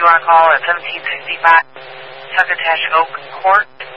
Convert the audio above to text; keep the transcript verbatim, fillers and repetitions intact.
you on call at seventeen sixty-five Succotash Oak Court.